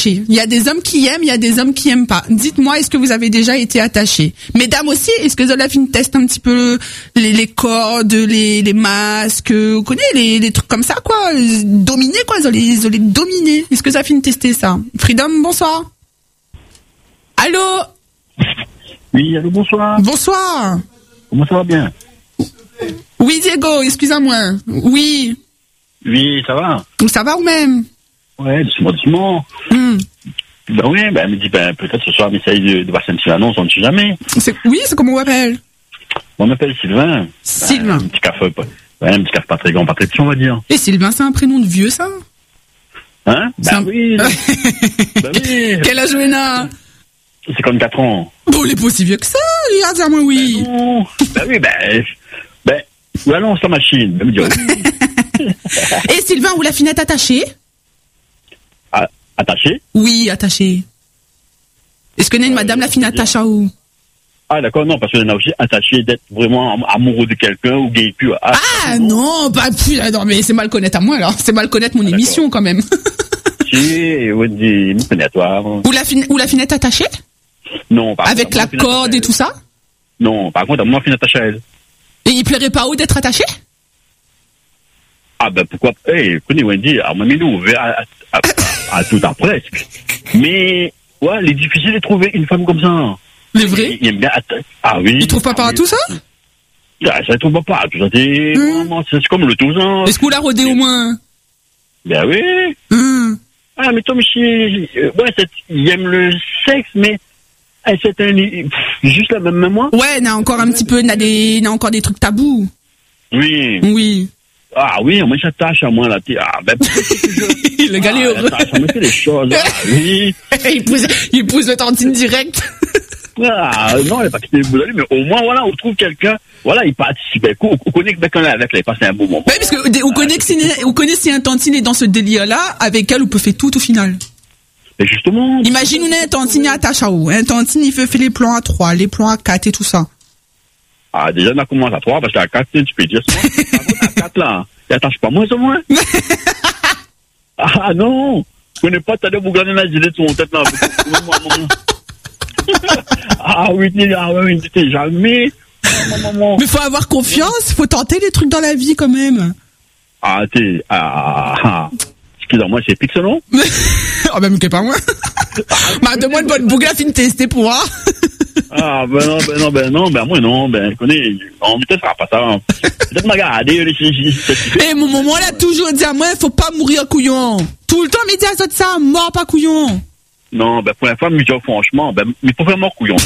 attaché. Il y a des hommes qui aiment, il y a des hommes qui aiment pas. Dites-moi, est-ce que vous avez déjà été attaché? Mesdames aussi, est-ce que vous avez fait une test un petit peu les cordes, les masques, vous connaissez les trucs comme ça, quoi? Dominer, quoi, ils ont les dominer. Est-ce que vous avez fait une tester ça? Freedom, bonsoir. Allô? Oui, allô, bonsoir. Bonsoir. Comment ça va bien? Oui, Diego, excusez-moi. Oui. Oui, ça va? Ça va ou même? Ouais, doucement. Ben oui, ben elle me dit, ben peut-être ce soir, mais ça de passer un petit annonce, on ne sait jamais. Oui, c'est comment on m'appelle? On m'appelle Sylvain. Sylvain. Ben, un petit café pas très grand, pas très petit, on va dire. Et Sylvain, c'est un prénom de vieux, ça? Hein? Ben oui. Ben oui. Quel âge on a? 54 ans. Bon, il est pas si vieux que ça, regarde, dis-moi oui. Ben non. Ben oui, ben, où allons la machine? Ben me dire oui. Et Sylvain, où la finette attachée? Attaché? Oui, attachée. Est-ce que n'est une madame la finette attache où? Ah d'accord, non, parce que là aussi attaché d'être vraiment amoureux de quelqu'un ou gay plus. Non, pas plus. Non, mais c'est mal connaître à moi, alors. C'est mal connaître mon émission, quand même. Si, on dit, me connais à toi. Où la finette attachée? Non, par avec la corde et tout ça? Non, par contre, moi, finette attaché à elle. Et il plairait pas où d'être attaché? Ah ben pourquoi? Connais Wendy, à moi nous à tout à presque. Mais ouais, il est difficile de trouver une femme comme ça. C'est vrai? Il aime bien. Ah oui. Il trouve pas par tout ça? Ah, ça trouve pas tout ça. C'est comme le tout ça. Est-ce que vous la rodez au moins? Ben oui. Ah mais toi monsieur, il aime le sexe, mais c'est juste la même moi. Ouais, n'a encore un petit peu, n'a encore des trucs tabous. Oui. Oui. Ah oui, moi j'attache à moi là. Ah ben le gars est heureux. Ça me fait des choses. Oui. il pousse le tantine direct. Ah non, il n'a pas quitté le boulot, mais au moins voilà, on trouve quelqu'un. Voilà, il participe. On connaît que quelqu'un avec là, il passe un bon moment. Oui, parce que on connaît si un tantine est dans ce délire-là, avec elle, on peut faire tout au final. Mais justement. Imagine un tantine attache à où? Un tantine, il fait les plans à 3, les plans à 4 et tout ça. Ah, déjà, on a commencé à 3, parce qu'à 4, tu peux dire ça. À 4, là, il attache pas moins ou moins. Ah, non. Je connais pas, t'as dit, vous gardez la gilet de son tête, là. Ah, oui, t'es jamais. Mais faut avoir confiance, faut tenter les trucs dans la vie, quand même. Ah, excusez-moi, c'est Pix, non? Oh, ben, pas moi. Bah, donne-moi une bonne boucle à fin de tester pour voir. Ah, ben non, moi non, je connais, on peut-être fera pas ça. Peut-être m'a regardé, Et mon maman, elle a toujours dit à moi, faut pas mourir couillon. Tout le temps, mais dis à ça, mort pas couillon. Non, pour la femme, je dis franchement, mais pour faire mort couillon.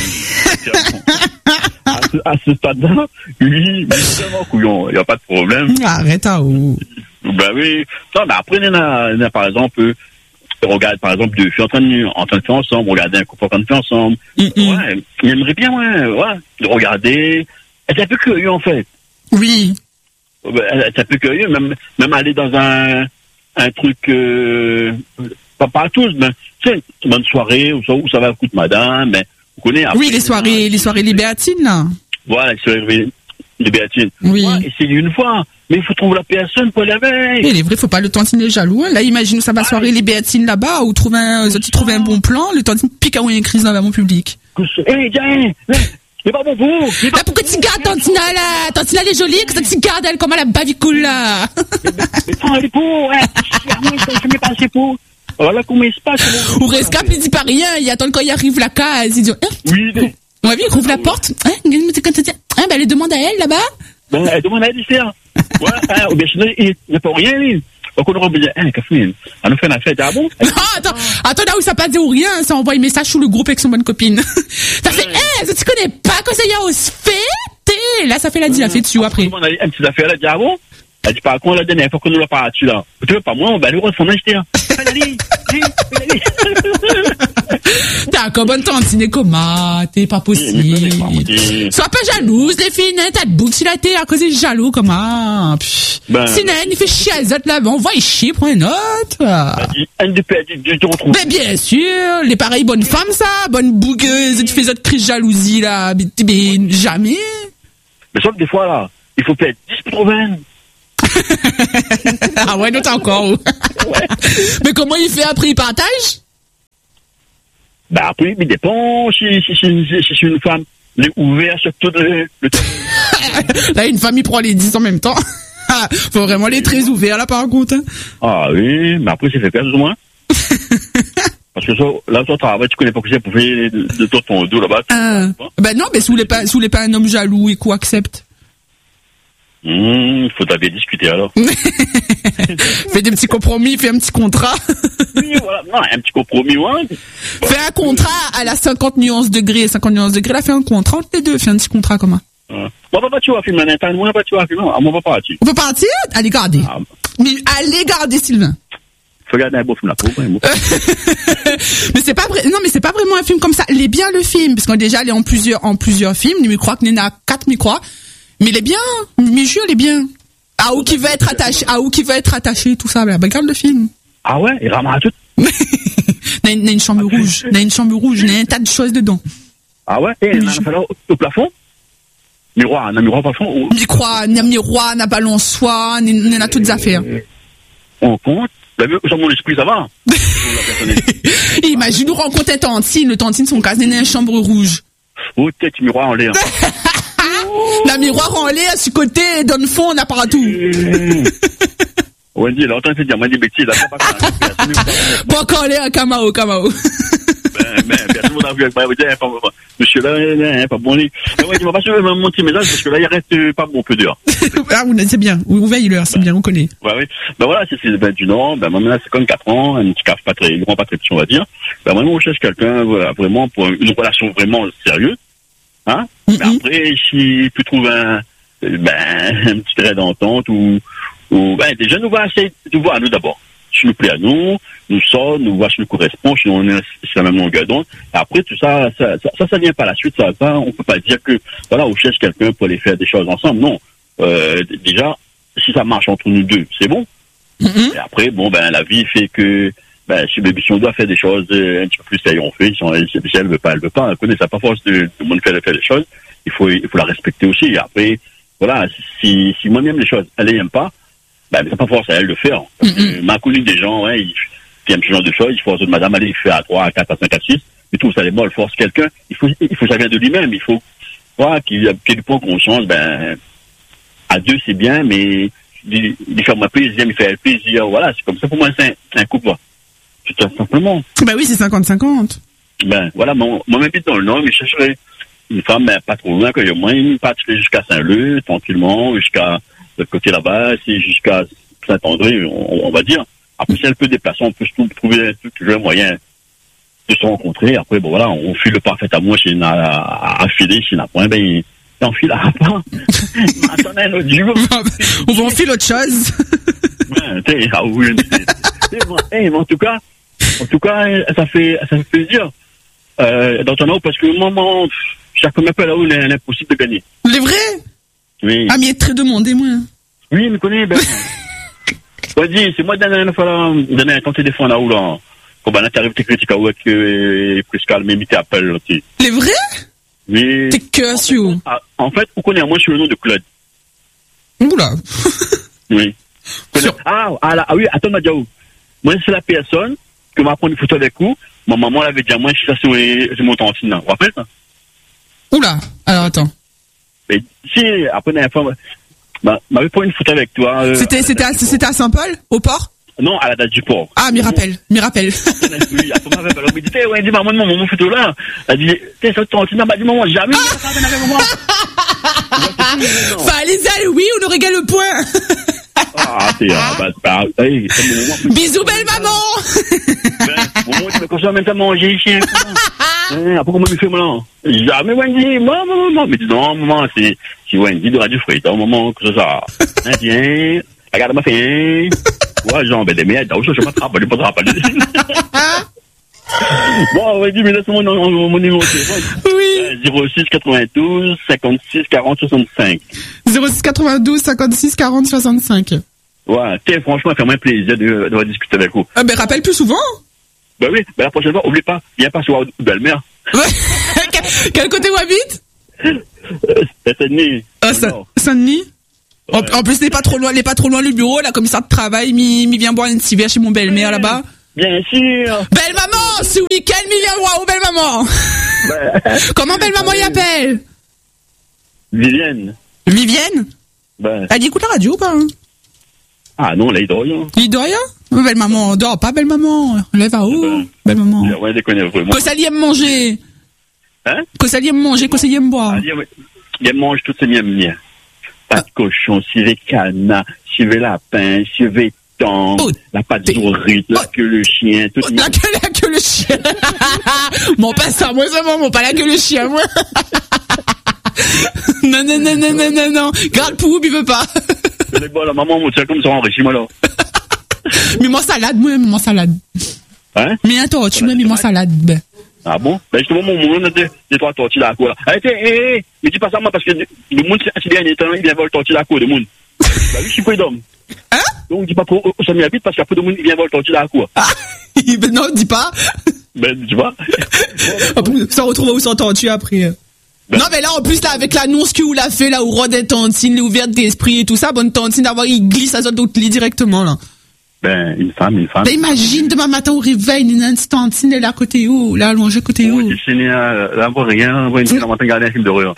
À ce stade-là, oui, mais c'est mort couillon, il n'y a pas de problème. Arrête à où? Ben oui. Non, mais après, il y a par exemple, regarde par exemple deux filles en train de faire ensemble, regarder un couple en train de faire ensemble. Ouais, il aimerait bien, de regarder. Elle est un peu curieux en fait. Oui. Elle est un peu curieux, même aller dans un truc, pas à tous, mais tu sais, une bonne soirée, où ça va coûter madame, mais vous connaissez. Après, oui, les soirées libertines, là. Voilà, les soirées libertines. Oui. Ouais, essayer une fois. Mais il faut trouver la personne pour la veille. Il est vrai, faut pas le tantiner jaloux. Hein. Là, imagine, ça va soirée les béatines là-bas, ou trouver un bon plan, le tantine pique à une crise dans le public. Tiens, c'est pas bon pour vous. Là, pourquoi tu gardes Tantina, là? Tantina, elle est jolie, que ça tu gardes, elle, comme elle a bavicoule, là. Mais prends les pots, ouais. Je mets pas assez pots. Voilà comment il se passe. Ou rescap, il dit pas rien, il attend quand il arrive la case, il dit, oui. Ouais, il ouvre la porte. Ben, elle demande à elle, là-bas. Ben, elle demande à elle, c'est ça. Ouais, ou bien sinon, il n'a pas rien, lui. Donc, on aurait besoin, café, on nous fait la fête, ah bon? Non, attends, là où ça pas dit ou rien, ça envoie un message sur le groupe avec son bonne copine. Ça fait, ça tu connais pas que ça y a au fait? Là, ça fait la fête dessus après. On a dit, une petite affaire, elle a dit, ah bon? Elle dit, par contre, la dernière fois qu'on nous l'a pas dessus, là. Tu veux pas moi, on va aller au fond d'acheter, hein. D'accord, bonne tantine, comment? T'es pas possible. Sois pas jalouse, les filles, t'as de boucle sur la tête à cause des jaloux, comment? Sinon, il fait chier à zot là, on va y chier, prends une autre. Un de tu retrouves. Mais bien sûr, les pareilles bonnes femmes, ça, bonnes bougueuses, tu fais autre crise jalousie, là, mais jamais. Mais sauf des fois, là, il faut peut-être 10 pour 20. Ah ouais, non, t'as encore. Ouais. Mais comment il fait après, il partage? Ben après, il dépend si une femme est ouverte sur tout le temps. Là, une femme, il prend les 10 en même temps. Faut vraiment les très ouverts, là, par contre. Hein. Ah oui, mais après, c'est fait plus ou moins. Parce que ça, là, toi, tu connais pas que c'est pour faire de ton dos là-bas. Ben non, mais sous les pas un homme jaloux et quoi accepte. Faut t'avoir discuté alors. Fais des petits compromis, fais un petit contrat. Oui, voilà, non, un petit compromis, ouais. Fais un contrat à la 50 nuances degrés, là, fais un contrat entre les deux, fais un petit contrat commun. Moi, papa, tu vas filmer un instant, moi, tu vas filmer, moi, pas partir. On peut partir? Allez, gardez. Mais allez, gardez, Sylvain. Faut regarder un beau film, la pauvre, Mais c'est pas vrai, non, mais c'est pas vraiment un film comme ça. Il est bien, le film, parce qu'on est déjà allé en plusieurs films. Je crois que Néna a 4, je crois. Mais il est bien. Mais jure, il est bien. Ah, où qui va être attaché, tout ça. Ben, regarde le film. Ah ouais? Il ramasse tout. Il y a une chambre rouge. Il y a une chambre rouge. Il y a un tas de choses dedans. Ah ouais? Et il y a au plafond? Miroir, un miroir au plafond? Un miroir, un balançoire, il y en a toutes les affaires. On compte? Vous avez vu, sur mon esprit, ça va? Imagine, nous rencontrer Tantine. Le Tantine, son cas, il y a une chambre rouge. Oh, tête, miroir en l'air. La miroir en l'air, sur côté, dans le fond, on a partout. Wendy, là, on t'entend dire, moi, des bêtises, là, pas encore l'air, Kamao. Ben, personne n'a vu avec moi, monsieur là, pas bon, mais ouais, tu vas pas suivre mon petit message, parce que là, il reste pas bon peu d'heures. Ah, c'est bien, on veille l'heure, c'est bien, on connaît. Ouais, oui. Ben voilà, c'est du Nord, ben, moi, là, c'est comme 4 ans, un petit caf pas très grand, pas très petit, on va dire. Ben, vraiment, on cherche quelqu'un, voilà, vraiment, pour une relation vraiment sérieuse, hein. Mais après, si tu trouves un petit trait d'entente ou, déjà, nous va essayer de voir à nous d'abord. Si nous plaît à nous sommes, nous voir si nous correspond, si on est sur la même longueur d'onde. Et après, tout ça vient par la suite, ça, on peut pas dire que, voilà, on cherche quelqu'un pour aller faire des choses ensemble. Non. Déjà, si ça marche entre nous deux, c'est bon. Et après, la vie fait que, si on doit faire des choses un petit peu plus sérieuses, on fait. Si elle veut pas, elle connaît ça, pas force de monde faire des choses. Il faut la respecter aussi. Et après, voilà, si moi-même les choses, elle aime pas, c'est pas force à elle de faire. M'a connu des gens, qui aiment ce genre de choses, il force de madame aller faire à 3, à 4, à 5, à 6, mais tout ça, les mots, elle force quelqu'un, il faut ça vient de lui-même, il faut, qu'il prend conscience, à deux, c'est bien, mais, il fait moi plaisir, il fait plaisir, voilà, c'est comme ça, pour moi, c'est un couple, tout simplement. Oui, c'est 50-50. Voilà, moi-même, dans le Nord, mais je chercherais une femme, pas trop loin, que moi, une partie jusqu'à Saint-Leu, tranquillement, jusqu'à, de côté là-bas, c'est jusqu'à Saint-André, on va dire. Après, si elle peut déplacer, on peut trouver toujours un moyen de se rencontrer. Après, voilà, on file le parfait amour chez à filer, chez point, on file à pas. Attendez un autre jour. On va en filer autre chose. En tout cas, ça fait plaisir. Dans ton nom, parce que maman, chaque fois là où il est impossible de gagner. C'est vrai? Oui. Ah, mais il y a très demandé, moi. Oui, mais connais, vas-y, c'est moi, dernière fois, donner ton téléphone là où, là, quand t'arrives, t'es critique, que, plus calme, mais t'es appel, là, tu sais. C'est vrai? Oui. T'es que sur. En fait, on connaît, moi, je suis le nom de Claude. Oula. Oui. Oui, attends, Madiaou. Moi, c'est la personne que m'a pris une photo avec vous. Ma maman l'avait dit à moi, ça, c'est mon tantine, là. Vous vous rappelez, ça? Oula. Alors, attends. Mais, si, après, la fois, m'avait pris une photo avec toi. C'était à Saint-Paul, au port? Non, à la date du port. Ah, m'y rappelle. Oui, après, elle m'a dit, dis, maman, mon photo là. Elle dit, ça, tantine, m'a dit, maman, jamais, avec moi. Fallait oui, on aurait gagné le point. Bisous, belle maman. Maman, tu me consommes même à manger ici. Après, comment tu fais, maintenant? Jamais, Wendy, maman. Mais dis non, maman, c'est Wendy de Radio Free. Au moment que ça. Tiens, regarde ma fille. Ouais, genre, des merdes, je m'attrape, je m'attrape. Bon, Wendy, mais laisse-moi mon numéro de téléphone. Oui. 06 92 56 40 65. 06 92 56 40 65. Ouais, franchement, ça fait moins plaisir de discuter avec vous. Ah, rappelle plus souvent. Oui, la prochaine fois, oublie pas, viens pas sur belle-mère. Quel côté où habite? Saint-Denis. Saint-Denis? En plus, il n'est pas trop loin le bureau, là, comme ça de travail, vient boire une petit verre chez mon belle-mère là-bas. Bien sûr. Belle maman, ce week-end, vient boire au belle maman. belle-maman. Comment belle-maman y appelle? Vivienne. Vivienne? Elle écoute la radio ou pas? Ah non, là, il dort rien. Il dort rien? Belle-maman, dort pas, belle-maman. Lève à haut, belle-maman. Ouais, déconne vraiment. Que ça lui aime manger. Hein? Que ça lui aime manger, que ça lui aime boire. Il mange toutes ces miens. Pas de cochon, s'il veut canard, s'il veut lapin, s'il veut thon, la pâte d'ourite, la queue le chien, tout. La queue le chien. Mon pas ça, moi c'est bon, mon pas la queue le chien, moi. Non. Garde pour, il veut pas. Bon, la maman, c'est comme ça, enrichis-moi là. Mets-moi salade, moi, mets-moi salade. Hein? Mais attends, tu mets-moi salade. Ah bon? Ben, justement, mon monde, des trois tortilles à la cour, là. Arrêtez, mais dis pas ça, moi, parce que le monde, c'est bien étant, il vient voir le tortille à la cour, le monde. Bah oui, je suis prud'homme. Hein? Donc, dis pas pour ça m'y habite, parce qu'il y a peu de monde qui vient voir le tortille à la cour. Ah! Non, dis pas. Ben, dis pas. Ça retrouve où s'entend-tu après? Non, mais là, en plus, là, avec l'annonce que vous l'a fait, là, où Rod est tantine, les ouvertes d'esprit et tout ça, bonne tantine d'avoir, il glisse à son autre lit directement, là. Ben, une femme. Ben, imagine, demain matin au réveil, une instantine, elle est à côté où? Là, allongée à côté où? Je suis là, pour rien, on va une matin regarder un film d'horreur.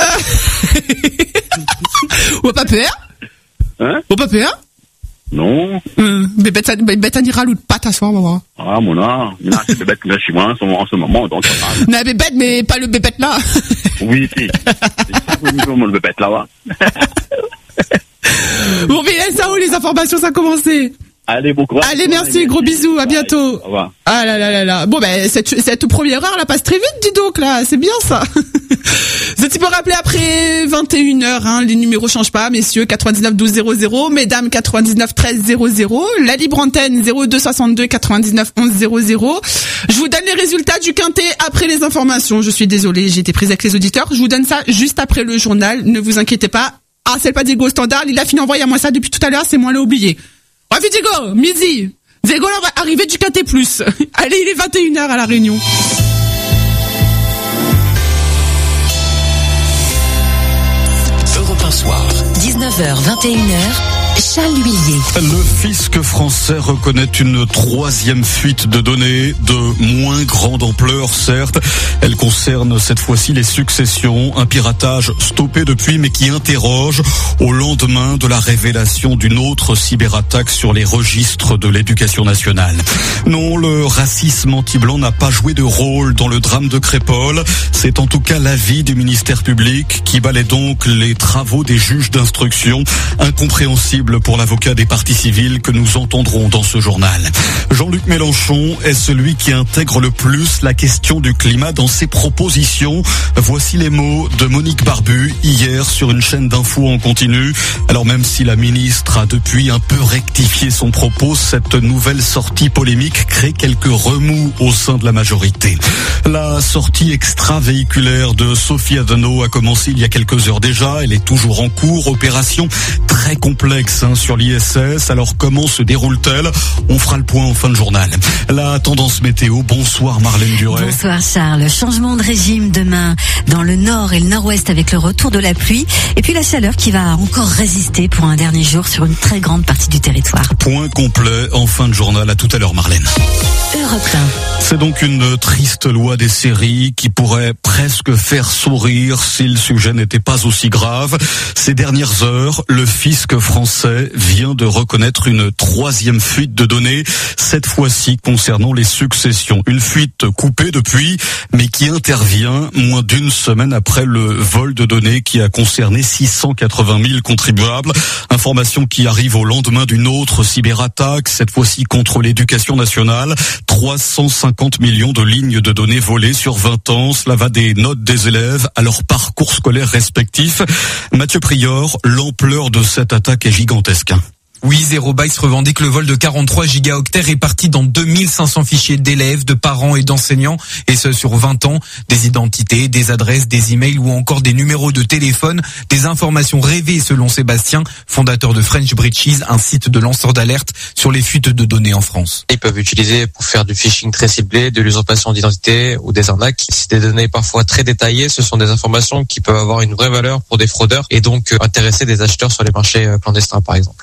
Ou pas peur? Hein? Ou pas peur? Non. Bébête, on ira l'autre pas t'asseoir, on va voir. Ah, mon art. Il y a bébête qui est chez moi en ce moment, donc ça va. Mais bébête, mais pas le bébête là. Oui, si. C'est le bébête là, Bon, mais ça où les informations, ça a commencé. Allez, bon courage. Allez, merci, gros bisous, à bientôt. Au revoir. Ah là. Bon, ben, cette première heure, là, passe très vite, dis donc, là. C'est bien, ça. Ce type peut rappeler après 21h, hein. Les numéros changent pas, messieurs. 99 12 00, mesdames, 99 13 00. La libre antenne, 02 62 99 11 00. Je vous donne les résultats du quintet après les informations. Je suis désolée, j'ai été prise avec les auditeurs. Je vous donne ça juste après le journal. Ne vous inquiétez pas. Ah, c'est pas Diego Standard. Il a fini envoyer-moi ça depuis tout à l'heure. C'est moi, l'ai oublié. Bref, Diego, midi. Diego, là, va arriver du Quintet Plus. Allez, il est 21h à La Réunion. Europe 1 Soir. 19h, 21h. Charles Huillier. Le fisc français reconnaît une troisième fuite de données de moins grande ampleur, certes. Elle concerne cette fois-ci les successions, un piratage stoppé depuis mais qui interroge au lendemain de la révélation d'une autre cyberattaque sur les registres de l'éducation nationale. Non, le racisme anti-blanc n'a pas joué de rôle dans le drame de Crépol. C'est en tout cas l'avis du ministère public qui balaie donc les travaux des juges d'instruction, incompréhensible pour l'avocat des parties civiles que nous entendrons dans ce journal. Jean-Luc Mélenchon est celui qui intègre le plus la question du climat dans ses propositions. Voici les mots de Monique Barbu hier sur une chaîne d'infos en continu. Alors même si la ministre a depuis un peu rectifié son propos, cette nouvelle sortie polémique crée quelques remous au sein de la majorité. La sortie extravéhiculaire de Sophie Adano a commencé il y a quelques heures déjà. Elle est toujours en cours. Opération très complexe sur l'ISS. Alors comment se déroule-t-elle? On fera le point en fin de journal. La tendance météo. Bonsoir Marlène Duret. Bonsoir Charles. Changement de régime demain dans le nord et le nord-ouest avec le retour de la pluie et puis la chaleur qui va encore résister pour un dernier jour sur une très grande partie du territoire. Point complet en fin de journal. À tout à l'heure Marlène. Europe 1. C'est donc une triste loi des séries qui pourrait presque faire sourire si le sujet n'était pas aussi grave. Ces dernières heures, le fisc français vient de reconnaître une troisième fuite de données, cette fois-ci concernant les successions. Une fuite coupée depuis, mais qui intervient moins d'une semaine après le vol de données qui a concerné 680 000 contribuables. Information qui arrive au lendemain d'une autre cyberattaque, cette fois-ci contre l'éducation nationale. 350 millions de lignes de données volées sur 20 ans. Cela va des notes des élèves à leur parcours scolaire respectif. Mathieu Prior, l'ampleur de cette attaque est gigantesque. Oui, Zerobytes revendique le vol de 43 gigaoctets répartis dans 2500 fichiers d'élèves, de parents et d'enseignants, et ce sur 20 ans. Des identités, des adresses, des emails ou encore des numéros de téléphone, des informations rêvées selon Sébastien, fondateur de French Breaches, un site de lanceur d'alerte sur les fuites de données en France. Ils peuvent utiliser pour faire du phishing très ciblé, de l'usurpation d'identité ou des arnaques. C'est des données parfois très détaillées, ce sont des informations qui peuvent avoir une vraie valeur pour des fraudeurs et donc intéresser des acheteurs sur les marchés clandestins par exemple. Les hackers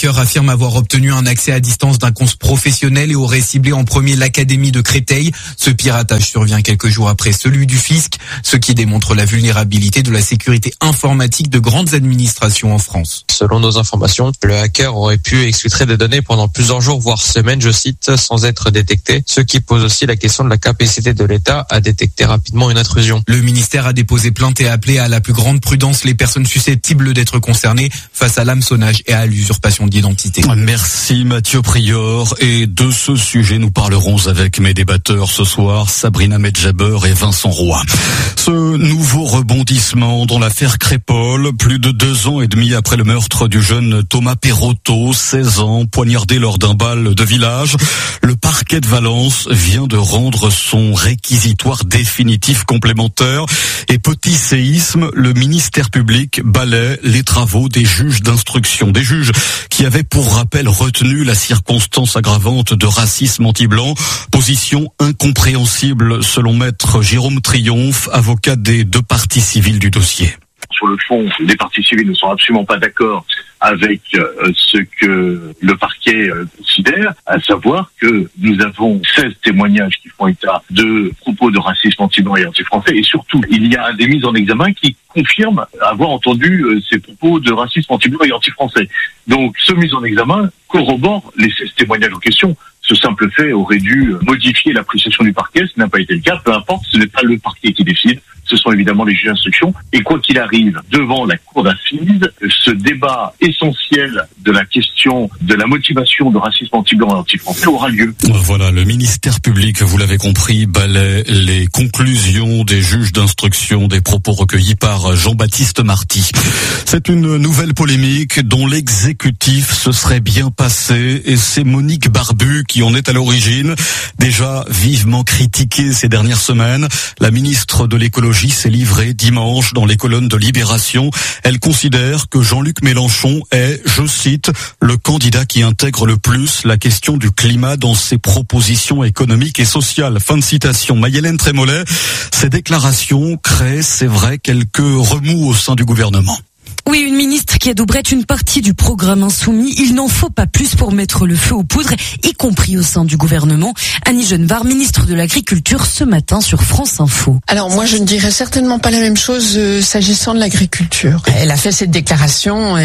hacker affirme avoir obtenu un accès à distance d'un compte professionnel et aurait ciblé en premier l'académie de Créteil. Ce piratage survient quelques jours après celui du fisc, ce qui démontre la vulnérabilité de la sécurité informatique de grandes administrations en France. Selon nos informations, le hacker aurait pu exfiltrer des données pendant plusieurs jours, voire semaines, je cite, sans être détecté, ce qui pose aussi la question de la capacité de l'État à détecter rapidement une intrusion. Le ministère a déposé plainte et appelé à la plus grande prudence les personnes susceptibles d'être concernées face à l'hameçonnage et à l'usurpation d'identité. Merci Mathieu Prior. Et de ce sujet, nous parlerons avec mes débatteurs ce soir, Sabrina Medjaber et Vincent Roy. Ce nouveau rebondissement dans l'affaire Crépol, plus de 2 ans et demi après le meurtre du jeune Thomas Perotto, 16 ans, poignardé lors d'un bal de village, le parquet de Valence vient de rendre son réquisitoire définitif complémentaire. Et petit séisme, le ministère public balaie les travaux des juges d'instruction. Des juges qui avaient pour rappel retenu la circonstance aggravante de racisme anti-blanc. Position incompréhensible selon maître Jérôme Triomphe, avocat des 2 parties civiles du dossier. Sur le fond, les parties civiles ne sont absolument pas d'accord avec ce que le parquet considère, à savoir que nous avons 16 témoignages qui font état de propos de racisme anti-blanc et anti-français, et surtout, il y a des mises en examen qui confirment avoir entendu ces propos de racisme anti-blanc et anti-français. Donc, ce mise en examen corrobore les 16 témoignages en question. Ce simple fait aurait dû modifier l'appréciation du parquet, ce n'a pas été le cas, peu importe, ce n'est pas le parquet qui décide, ce sont évidemment les juges d'instruction, et quoi qu'il arrive, devant la cour d'assises, ce débat essentiel de la question de la motivation de racisme anti-blanc et anti-français aura lieu. Voilà, le ministère public, vous l'avez compris, balaie les conclusions des juges d'instruction, des propos recueillis par Jean-Baptiste Marty. C'est une nouvelle polémique dont l'exécutif se serait bien passé, et c'est Monique Barbu qui en est à l'origine. Déjà vivement critiquée ces dernières semaines, la ministre de l'écologie s'est livrée dimanche dans les colonnes de Libération. Elle considère que Jean-Luc Mélenchon est, je cite, le candidat qui intègre le plus la question du climat dans ses propositions économiques et sociales. Fin de citation. Maï-Hélène Trémollet, ces déclarations créent, c'est vrai, quelques remous au sein du gouvernement. Oui, une ministre qui adouberait une partie du programme insoumis. Il n'en faut pas plus pour mettre le feu aux poudres, y compris au sein du gouvernement. Annie Genevard, ministre de l'Agriculture, ce matin sur France Info. Alors moi, je ne dirais certainement pas la même chose s'agissant de l'agriculture. Elle a fait cette déclaration,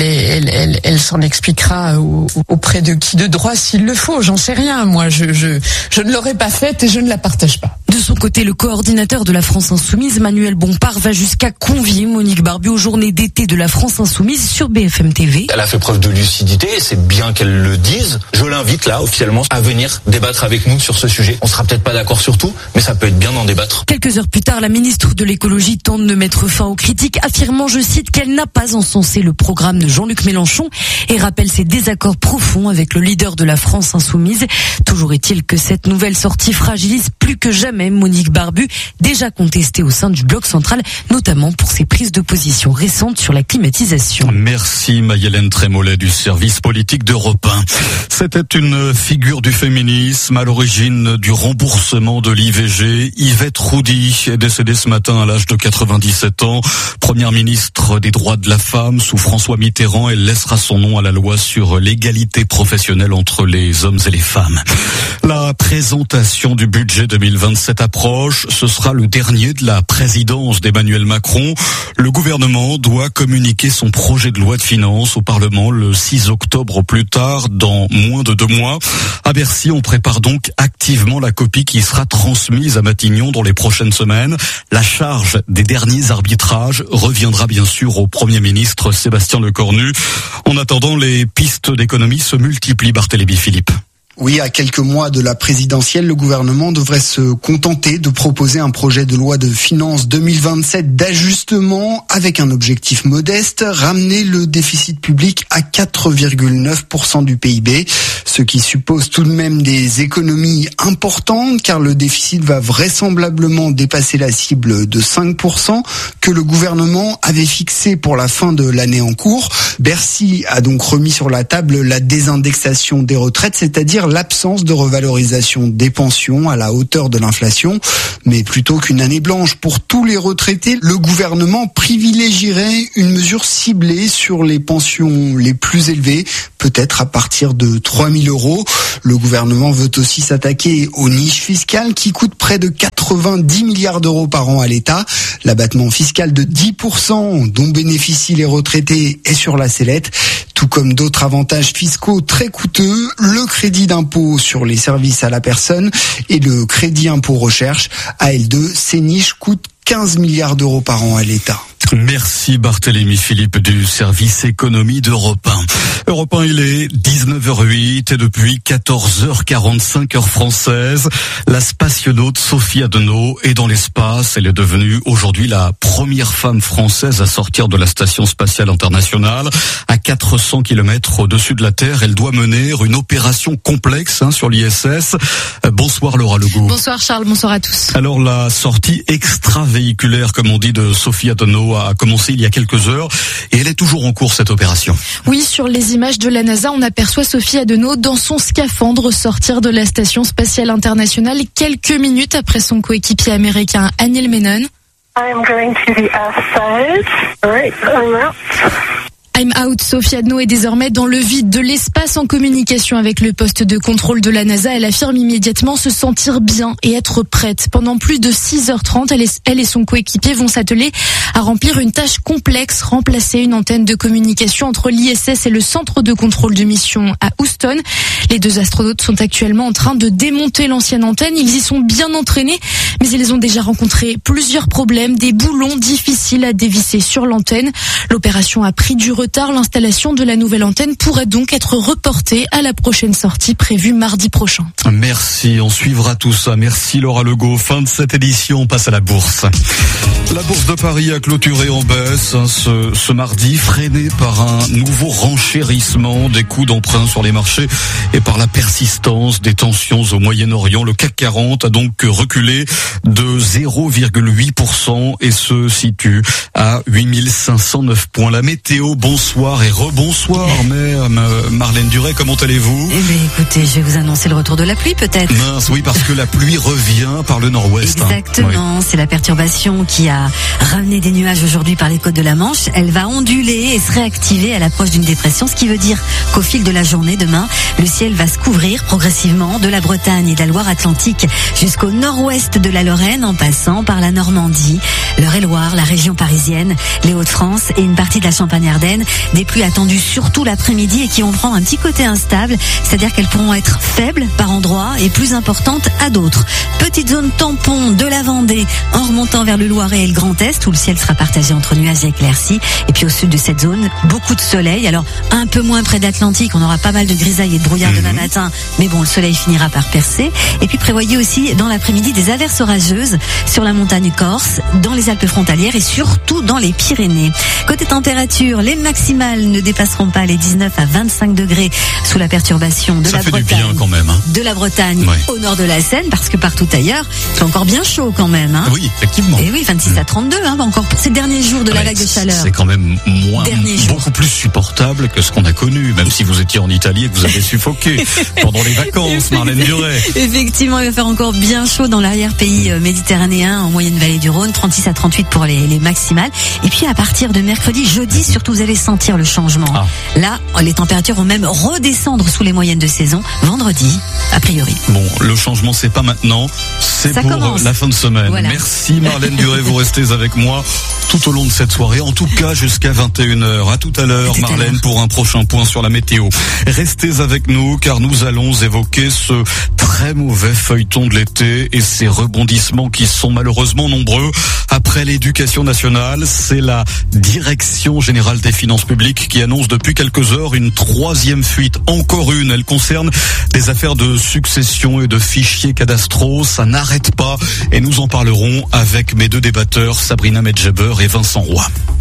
elle s'en expliquera auprès de qui de droit s'il le faut. J'en sais rien. Moi, je ne l'aurais pas faite et je ne la partage pas. De son côté, le coordinateur de la France Insoumise, Manuel Bompard, va jusqu'à convier Monique Barbu aux journées d'été de la France Insoumise sur BFM TV. Elle a fait preuve de lucidité, c'est bien qu'elle le dise. Je l'invite là, officiellement, à venir débattre avec nous sur ce sujet. On sera peut-être pas d'accord sur tout, mais ça peut être bien d'en débattre. Quelques heures plus tard, la ministre de l'écologie tente de mettre fin aux critiques, affirmant, je cite, qu'elle n'a pas encensé le programme de Jean-Luc Mélenchon et rappelle ses désaccords profonds avec le leader de la France Insoumise. Toujours est-il que cette nouvelle sortie fragilise plus que jamais Monique Barbu, déjà contestée au sein du bloc central, notamment pour ses prises de position récentes sur la climatisation. Merci Maï-Hélène Trémollet du service politique d'Europe 1. C'était une figure du féminisme à l'origine du remboursement de l'IVG. Yvette Roudy est décédée ce matin à l'âge de 97 ans. Première ministre des droits de la femme sous François Mitterrand, elle laissera son nom à la loi sur l'égalité professionnelle entre les hommes et les femmes. La présentation du budget 2027 approche. Ce sera le dernier de la présidence d'Emmanuel Macron. Le gouvernement doit communiquer son projet de loi de finances au Parlement le 6 octobre au plus tard, dans moins de 2 mois. À Bercy, on prépare donc activement la copie qui sera transmise à Matignon dans les prochaines semaines. La charge des derniers arbitrages reviendra bien sûr au Premier ministre Sébastien Lecornu. En attendant, les pistes d'économie se multiplient, Barthélémy Philippe. Oui, à quelques mois de la présidentielle, le gouvernement devrait se contenter de proposer un projet de loi de finances 2027 d'ajustement avec un objectif modeste, ramener le déficit public à 4,9% du PIB, ce qui suppose tout de même des économies importantes car le déficit va vraisemblablement dépasser la cible de 5% que le gouvernement avait fixée pour la fin de l'année en cours. Bercy a donc remis sur la table la désindexation des retraites, c'est-à-dire faire l'absence de revalorisation des pensions à la hauteur de l'inflation. Mais plutôt qu'une année blanche pour tous les retraités, le gouvernement privilégierait une mesure ciblée sur les pensions les plus élevées, peut-être à partir de 3 000 €. Le gouvernement veut aussi s'attaquer aux niches fiscales qui coûtent près de 90 milliards d'euros par an à l'État. L'abattement fiscal de 10% dont bénéficient les retraités est sur la sellette. Tout comme d'autres avantages fiscaux très coûteux, le crédit d'impôt sur les services à la personne et le crédit impôt recherche, AL2, ces niches coûtent 15 milliards d'euros par an à l'État. Merci Barthélémy Philippe du service économie d'Europe 1. Europe 1, il est 19h08 et depuis 14h45 heure française, la spationaute Sophie Adenau est dans l'espace. Elle est devenue aujourd'hui la première femme française à sortir de la station spatiale internationale. À 400 km au-dessus de la Terre, elle doit mener une opération complexe sur l'ISS. Bonsoir Laura Legault. Bonsoir Charles, bonsoir à tous. Alors la sortie extravéhiculaire, comme on dit, de Sophie Adenau a commencé il y a quelques heures et elle est toujours en cours, cette opération. Oui, sur les images de la NASA, on aperçoit Sophie Adenau dans son scaphandre sortir de la station spatiale internationale quelques minutes après son coéquipier américain Neil Menon. I'm going to the outside. All right, I'm out. I'm out. Sophie Adenau est désormais dans le vide de l'espace en communication avec le poste de contrôle de la NASA. Elle affirme immédiatement se sentir bien et être prête. Pendant plus de 6h30, elle et son coéquipier vont s'atteler à remplir une tâche complexe, remplacer une antenne de communication entre l'ISS et le centre de contrôle de mission à Houston. Les deux astronautes sont actuellement en train de démonter l'ancienne antenne. Ils y sont bien entraînés, mais ils ont déjà rencontré plusieurs problèmes, des boulons difficiles à dévisser sur l'antenne. L'opération a pris du retard. L'installation de la nouvelle antenne pourrait donc être reportée à la prochaine sortie prévue mardi prochain. Merci, on suivra tout ça. Merci Laura Legault. Fin de cette édition, on passe à la bourse. La bourse de Paris a clôturé en baisse ce mardi, freinée par un nouveau renchérissement des coûts d'emprunt sur les marchés et par la persistance des tensions au Moyen-Orient. Le CAC 40 a donc reculé de 0,8% et se situe à 8509 points. La météo, bonsoir et rebonsoir, mais Marlène Duret, comment allez-vous? Eh bien, écoutez, je vais vous annoncer le retour de la pluie peut-être. Mince, oui, parce que la pluie revient par le nord-ouest. Exactement, c'est la perturbation qui a ramené des nuages aujourd'hui par les côtes de la Manche. Elle va onduler et se réactiver à l'approche d'une dépression, ce qui veut dire qu'au fil de la journée, demain, le ciel va se couvrir progressivement de la Bretagne et de la Loire-Atlantique jusqu'au nord-ouest de la Lorraine, en passant par la Normandie, l'Eure-et-Loire, la région parisienne, les Hauts-de-France et une partie de la Champagne-Ardenne. Des pluies attendues surtout l'après-midi et qui vont prendre un petit côté instable, c'est-à-dire qu'elles pourront être faibles par endroits et plus importantes à d'autres. Petite zone tampon de la Vendée en remontant vers le Loiret et le Grand Est où le ciel sera partagé entre nuages et éclaircies. Et puis au sud de cette zone, beaucoup de soleil. Alors un peu moins près d'Atlantique, on aura pas mal de grisailles et de brouillard demain matin, mais bon, le soleil finira par percer. Et puis prévoyez aussi dans l'après-midi des averses orageuses sur la montagne corse, dans les Alpes frontalières et surtout dans les Pyrénées. Côté température, les maximales ne dépasseront pas les 19 à 25 degrés sous la perturbation de la Bretagne. Ça fait du bien quand même. De la Bretagne au nord de la Seine, parce que partout ailleurs, c'est encore bien chaud quand même. Oui, effectivement. Et oui, 26 à 32, encore pour ces derniers jours de la vague de chaleur. C'est quand même beaucoup plus supportable que ce qu'on a connu, même si vous étiez en Italie et que vous avez suffoqué pendant les vacances, Marlène Duret. Effectivement, il va faire encore bien chaud dans l'arrière-pays méditerranéen, en moyenne vallée du Rhône, 36 à 38 pour les maximales. Et puis à partir de mercredi, jeudi, surtout vous allez sentir le changement. Là, les températures vont même redescendre sous les moyennes de saison vendredi, a priori. Bon, le changement, c'est pas maintenant, c'est pour la fin de semaine. Voilà. Merci Marlène Duret, vous restez avec moi tout au long de cette soirée, en tout cas jusqu'à 21h. À tout à l'heure, Marlène, pour un prochain point sur la météo. Restez avec nous, car nous allons évoquer ce très mauvais feuilleton de l'été et ses rebondissements qui sont malheureusement nombreux. Après l'éducation nationale, c'est la Direction générale des finances publiques qui annonce depuis quelques heures une troisième fuite. Encore une, elle concerne des affaires de succession et de fichiers cadastraux. Ça n'arrête pas et nous en parlerons avec mes deux débatteurs, Sabrina Medjeber et Vincent Roy.